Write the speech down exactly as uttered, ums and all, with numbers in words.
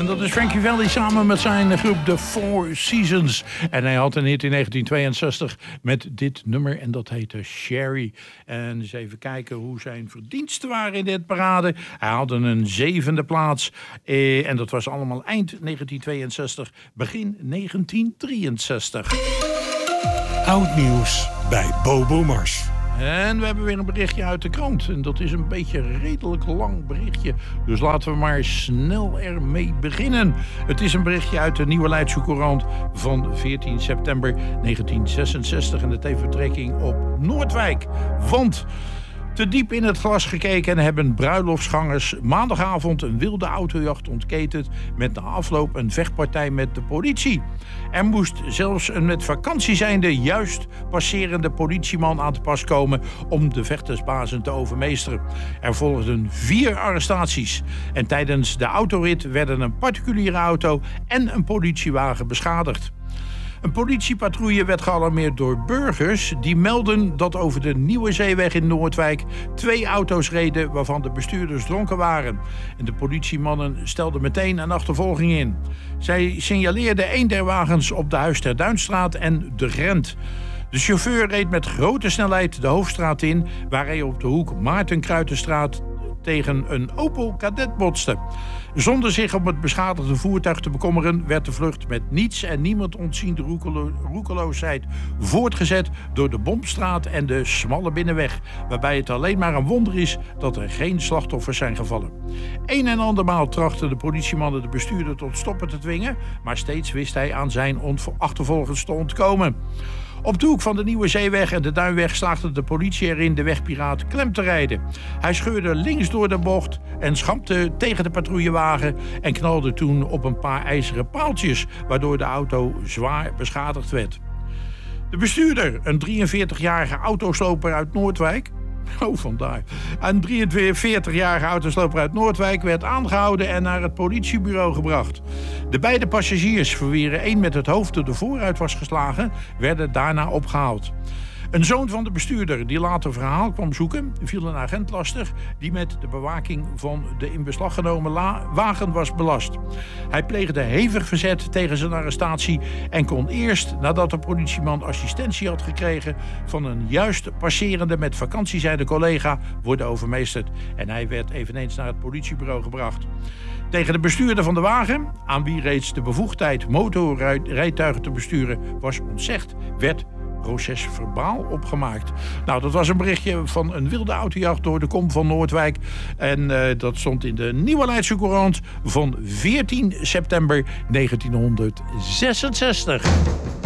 En dat is Frankie Valli samen met zijn groep The Four Seasons. En hij had een hit in negentien tweeënzestig met dit nummer en dat heette Sherry. En eens even kijken hoe zijn verdiensten waren in dit parade. Hij had een zevende plaats eh, en dat was allemaal eind negentien tweeënzestig, begin negentien drieënzestig. Oud nieuws bij Bobo Mars. En we hebben weer een berichtje uit de krant. En dat is een beetje een redelijk lang berichtje. Dus laten we maar snel ermee beginnen. Het is een berichtje uit de Nieuwe Leidse Courant van veertien september negentien zesenzestig. En het heeft betrekking op Noordwijk. Want te diep in het glas gekeken hebben bruiloftsgangers maandagavond een wilde autojacht ontketend met na afloop een vechtpartij met de politie. Er moest zelfs een met vakantie zijnde juist passerende politieman aan te pas komen om de vechtersbazen te overmeesteren. Er volgden vier arrestaties en tijdens de autorit werden een particuliere auto en een politiewagen beschadigd. Een politiepatrouille werd gealarmeerd door burgers die melden dat over de Nieuwe Zeeweg in Noordwijk twee auto's reden waarvan de bestuurders dronken waren. En de politiemannen stelden meteen een achtervolging in. Zij signaleerden een der wagens op de Huis ter Duinstraat en de Grent. De chauffeur reed met grote snelheid de Hoofdstraat in, waar hij op de hoek Maarten Kruitenstraat tegen een Opel Kadett botste. Zonder zich om het beschadigde voertuig te bekommeren werd de vlucht met niets en niemand ontziende roekelo- roekeloosheid voortgezet door de Bomstraat en de smalle binnenweg, waarbij het alleen maar een wonder is dat er geen slachtoffers zijn gevallen. Een en andermaal trachten de politiemannen de bestuurder tot stoppen te dwingen, maar steeds wist hij aan zijn ontvo- achtervolgers te ontkomen. Op de hoek van de Nieuwe Zeeweg en de Duinweg slaagde de politie erin de wegpiraat klem te rijden. Hij scheurde links door de bocht en schampte tegen de patrouillewagen en knalde toen op een paar ijzeren paaltjes, waardoor de auto zwaar beschadigd werd. De bestuurder, een drieënveertigjarige autosloper uit Noordwijk, Oh, vandaar. Een drieënveertigjarige autosloper uit Noordwijk werd aangehouden en naar het politiebureau gebracht. De beide passagiers, voor wie er één met het hoofd door de vooruit was geslagen, werden daarna opgehaald. Een zoon van de bestuurder, die later verhaal kwam zoeken, viel een agent lastig die met de bewaking van de in beslag genomen la- wagen was belast. Hij pleegde hevig verzet tegen zijn arrestatie en kon eerst, nadat de politieman assistentie had gekregen van een juist passerende met vakantie zijnde collega, worden overmeesterd. En hij werd eveneens naar het politiebureau gebracht. Tegen de bestuurder van de wagen, aan wie reeds de bevoegdheid motorrijtuigen te besturen was ontzegd, werd procesverbaal opgemaakt. Nou, dat was een berichtje van een wilde autojacht door de kom van Noordwijk. En uh, dat stond in de Nieuwe Leidse Courant van veertien september negentien zesenzestig.